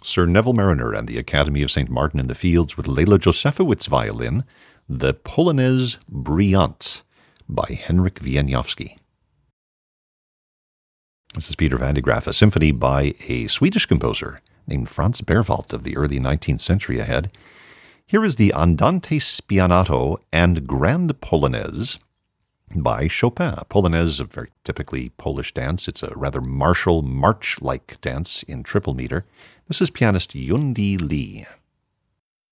Sir Neville Mariner and the Academy of St. Martin in the Fields with Leila Josefowicz violin, the Polonaise Brillante by Henryk Wieniawski. This is Peter van de Graaff, a symphony by a Swedish composer named Franz Berwald of the early 19th century ahead. Here is the Andante Spianato and Grand Polonaise by Chopin. Polonaise is a very typically Polish dance. It's a rather martial, march-like dance in triple meter. This is pianist Yundi Lee.